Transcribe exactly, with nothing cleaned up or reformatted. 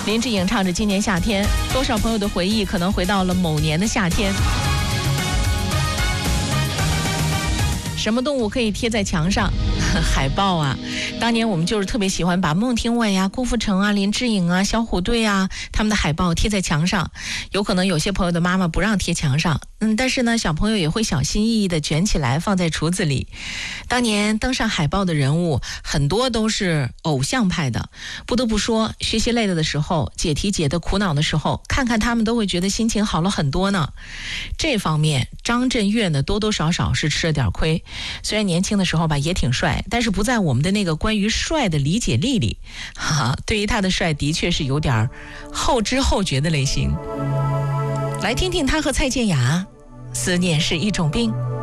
林志颖唱着《今年夏天》，多少朋友的回忆可能回到了某年的夏天。什么动物可以贴在墙上？海报啊！当年我们就是特别喜欢把孟庭苇啊、郭富城啊、林志颖啊、小虎队啊他们的海报贴在墙上。有可能有些朋友的妈妈不让贴墙上，嗯，但是呢，小朋友也会小心翼翼地卷起来放在橱子里。当年登上海报的人物很多都是偶像派的，不得不说，学习累了的时候，解题解得苦恼的时候，看看他们都会觉得心情好了很多呢。这方面，张震岳呢多多少少是吃了点亏。虽然年轻的时候吧也挺帅，但是不在我们的那个关于帅的理解力里，哈，对于他的帅的确是有点后知后觉的类型。来听听他和蔡健雅，思念是一种病。